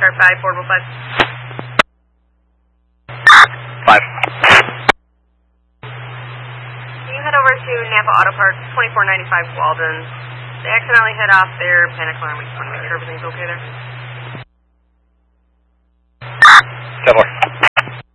car 5, portable 5. 5. Can you head over to Napa Auto Parts, 2495 Walden? They accidentally hit off their panic alarm. We just want to make sure everything's okay there.